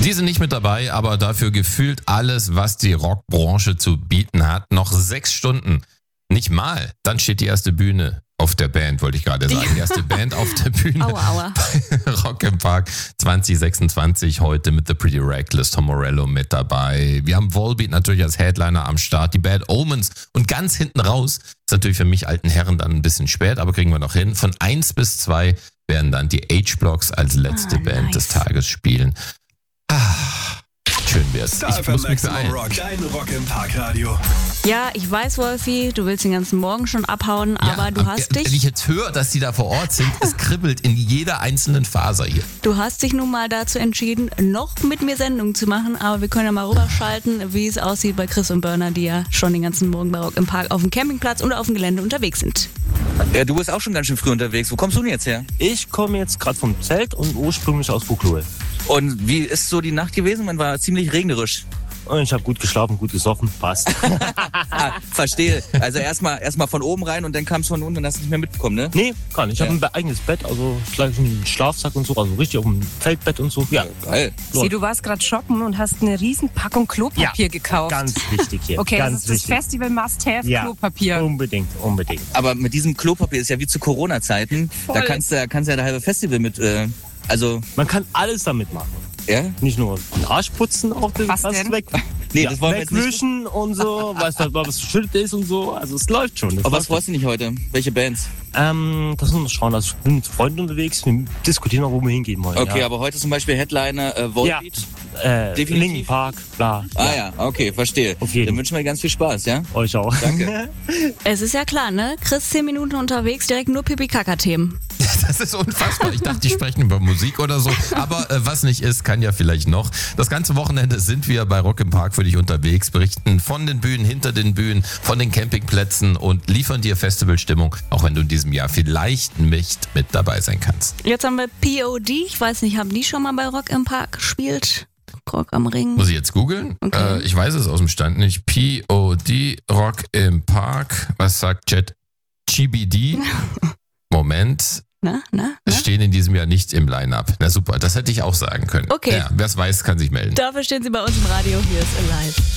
Die sind nicht mit dabei, aber dafür gefühlt alles, was die Rockbranche zu bieten hat. Noch 6 Stunden. Nicht mal. Dann steht die erste Bühne auf der Band, wollte ich gerade sagen. Die erste Band auf der Bühne. Aua. Bei Rock im Park 2026 heute mit The Pretty Reckless, Tom Morello mit dabei. Wir haben Volbeat natürlich als Headliner am Start, die Bad Omens und ganz hinten raus, ist natürlich für mich alten Herren dann ein bisschen spät, aber kriegen wir noch hin. Von 1 bis 2 werden dann die H-Blocks als letzte Band des Tages spielen. Schön wär's. Ich muss mich beeilen. Rock, dein Rock im Park Radio. Ja, ich weiß, Wolfi, du willst den ganzen Morgen schon abhauen, aber du hast dich... Wenn ich jetzt höre, dass die da vor Ort sind, es kribbelt in jeder einzelnen Faser hier. Du hast dich nun mal dazu entschieden, noch mit mir Sendung zu machen, aber wir können ja mal rüberschalten, wie es aussieht bei Chris und Berner, die ja schon den ganzen Morgen bei Rock im Park auf dem Campingplatz oder auf dem Gelände unterwegs sind. Ja, du bist auch schon ganz schön früh unterwegs. Wo kommst du denn jetzt her? Ich komme jetzt gerade vom Zelt und ursprünglich aus Buchloe. Und wie ist so die Nacht gewesen? Man war ziemlich regnerisch. Und ich habe gut geschlafen, gut gesoffen, passt. Verstehe. Also erstmal von oben rein und dann kam es von unten und hast nicht mehr mitbekommen, ne? Nee, gar nicht. Ich habe ein eigenes Bett, also gleich einen Schlafsack und so, also richtig auf dem Feldbett und so. Ja, geil. Sieh, du warst gerade shoppen und hast eine riesen Packung Klopapier gekauft. Ganz wichtig hier. Okay, ganz das ist das Festival Must-Have Klopapier. Unbedingt. Aber mit diesem Klopapier ist ja wie zu Corona-Zeiten. Da kannst du ja das halbe Festival mit, Man kann alles damit machen. Ja? Nicht nur den Arsch putzen, auch den Was denn? weg. Nee, das wollen wir jetzt nicht. Wegwischen und so, weißt du, was verschüttet ist und so. Also es läuft schon. Aber was freust du nicht heute? Welche Bands? Das müssen wir schauen. Also ich bin mit Freunden unterwegs. Wir diskutieren auch, wo wir hingehen wollen. Okay, aber heute zum Beispiel Headliner Volbeat? Definitiv. Linkin Park, bla. Ja, okay, verstehe. Auf jeden. Dann wünschen wir ganz viel Spaß, ja? Euch auch. Danke. Es ist ja klar, ne? Chris 10 Minuten unterwegs, direkt nur Pipi-Kaka-Themen. Das ist unfassbar. Ich dachte, die sprechen über Musik oder so. Aber was nicht ist, kann ja vielleicht noch. Das ganze Wochenende sind wir bei Rock im Park für dich unterwegs, berichten von den Bühnen, hinter den Bühnen, von den Campingplätzen und liefern dir Festivalstimmung, auch wenn du in diesem Jahr vielleicht nicht mit dabei sein kannst. Jetzt haben wir POD. Ich weiß nicht, haben die schon mal bei Rock im Park gespielt? Rock am Ring. Muss ich jetzt googeln? Okay. Ich weiß es aus dem Stand nicht. POD, Rock im Park. Was sagt Chat? GBD? Moment. Na? Es stehen in diesem Jahr nicht im Line-Up. Na super, das hätte ich auch sagen können. Okay. Ja, wer es weiß, kann sich melden. Dafür stehen sie bei uns im Radio. Hier ist Alive.